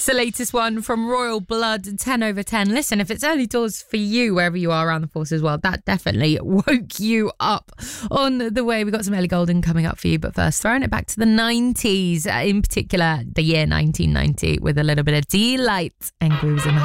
It's the latest one from Royal Blood, 10 over 10. Listen, if it's early doors for you, wherever you are around the force as well, that definitely woke you up. On the way, we've got some Ellie Goulding coming up for you, but first, throwing it back to the 90s, in particular, the year 1990, with a little bit of Delight and Grooves in the